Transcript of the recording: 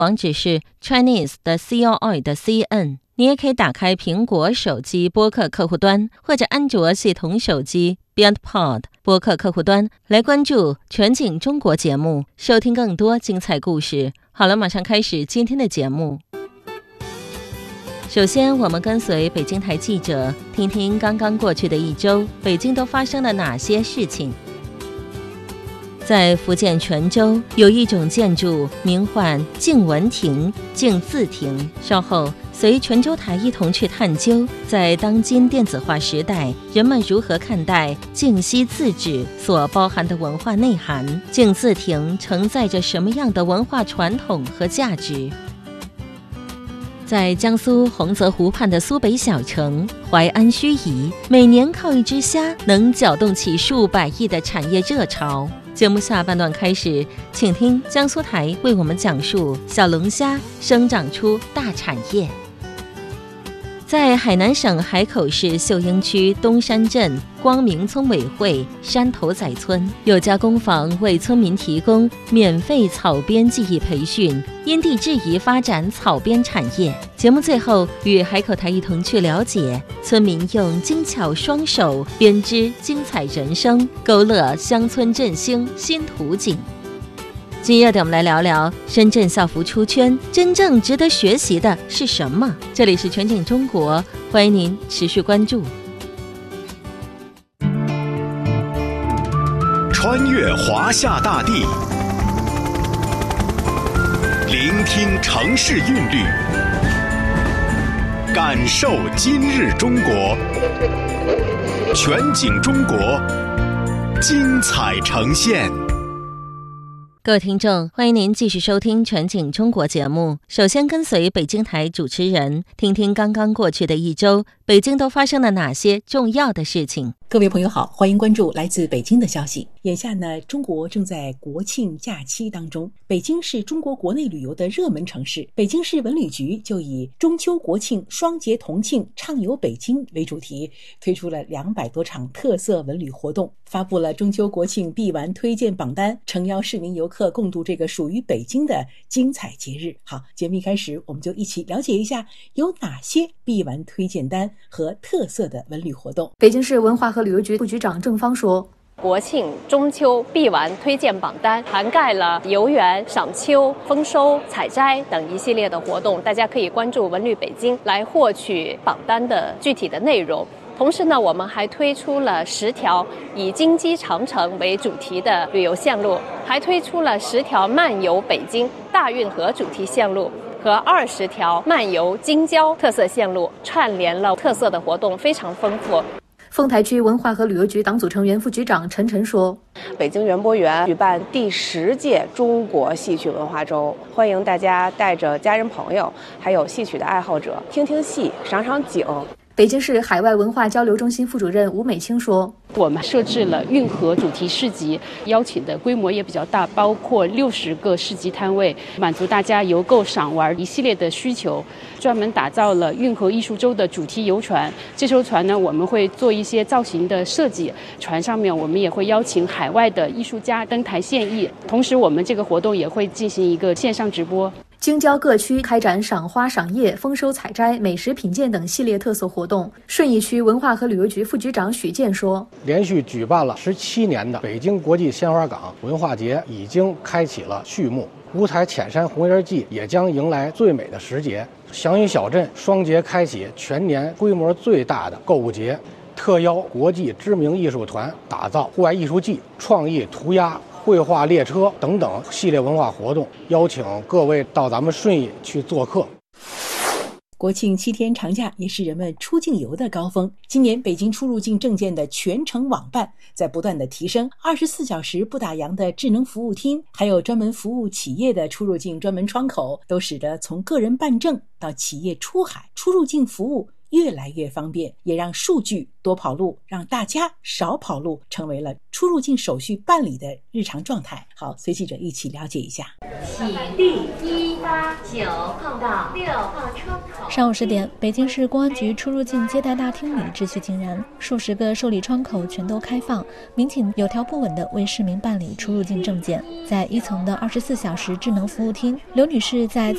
网址是 Chinese 的 COI 的 CN。你也可以打开苹果手机播客客户端或者安卓系统手机 BeyondPod 播客客户端来关注全景中国节目，收听更多精彩故事。好了，马上开始今天的节目。首先，我们跟随北京台记者，听听刚刚过去的一周，北京都发生了哪些事情。在福建泉州，有一种建筑名唤静文亭、静字亭。稍后，随泉州台一同去探究，在当今电子化时代，人们如何看待静息字纸所包含的文化内涵？静字亭承载着什么样的文化传统和价值？在江苏洪泽湖畔的苏北小城淮安盱眙，每年靠一只虾能搅动起数百亿的产业热潮。节目下半段开始，请听江苏台为我们讲述小龙虾生长出大产业。在海南省海口市秀英区东山镇光明村委会山头仔村，有家工坊为村民提供免费草编技艺培训，因地制宜发展草编产业。节目最后与海口台一同去了解村民用精巧双手编织精彩人生，勾勒乡村振兴新图景。今夜的我们来聊聊深圳校服出圈，真正值得学习的是什么？这里是全景中国，欢迎您持续关注。 穿越华夏大地，聆听城市韵律，感受今日中国。全景中国，精彩呈现。 各位听众，欢迎您继续收听全景中国节目。首先跟随北京台主持人，听听刚刚过去的一周，北京都发生了哪些重要的事情。 各位朋友好，欢迎关注来自北京的消息。眼下呢，中国正在国庆假期当中，北京是中国国内旅游的热门城市。北京市文旅局就以中秋国庆双节同庆畅游北京为主题，推出了200多场特色文旅活动，发布了中秋国庆必玩推荐榜单，诚邀市民游客共度这个属于北京的精彩节日。好，节目一开始我们就一起了解一下有哪些必玩推荐单和特色的文旅活动。 北京市文化和旅游局副局长郑芳说， 国庆、中秋必玩推荐榜单涵盖了游园、赏秋、丰收、采摘等一系列的活动，大家可以关注文旅北京来获取榜单的具体的内容。同时呢，我们还推出了10条以金鸡长城为主题的旅游线路，还推出了10条漫游北京大运河主题线路和20条漫游京郊特色线路，串联了特色的活动，非常丰富。 丰台区文化和旅游局党组成员副局长陈晨说， 北京园博园举办第10届中国戏曲文化周，欢迎大家带着家人朋友还有戏曲的爱好者听听戏，赏赏景。 北京市海外文化交流中心副主任吴美清说， 我们设置了运河主题市集，邀请的规模也比较大，包括60个市集摊位，满足大家游购赏玩一系列的需求。专门打造了运河艺术周的主题游船，这艘船呢，我们会做一些造型的设计，船上面我们也会邀请海外的艺术家登台献艺，同时我们这个活动也会进行一个线上直播。 京郊各区开展赏花赏叶、丰收采摘、美食品鉴等系列特色活动。顺义区文化和旅游局副局长许健说， 连续举办了17年的北京国际鲜花港文化节已经开启了序幕，五彩浅山红叶季也将迎来最美的时节。祥云小镇双节开启全年规模最大的购物节，特邀国际知名艺术团打造户外艺术季、创意涂鸦、绘画列车等等系列文化活动，邀请各位到咱们顺义去做客。 国庆7天长假也是人们出境游的高峰。今年北京出入境证件的全程网办在不断的提升，24小时不打烊的智能服务厅，还有专门服务企业的出入境专门窗口，都使得从个人办证到企业出海出入境服务越来越方便，也让数据多跑路，让大家少跑路，成为了出入境手续办理的日常状态。好，随记者一起了解一下。 起立，189号到6号窗口。 上午10点，北京市公安局出入境接待大厅里秩序井然，数十个受理窗口全都开放，民警有条不紊地为市民办理出入境证件。在1层的24小时智能服务厅，刘女士在